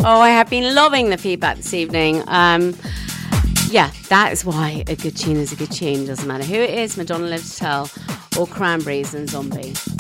Oh, I have been loving the feedback this evening. Yeah, that is why a good tune is a good tune. Doesn't matter who it is, Madonna Live to Tell or Cranberries and Zombie.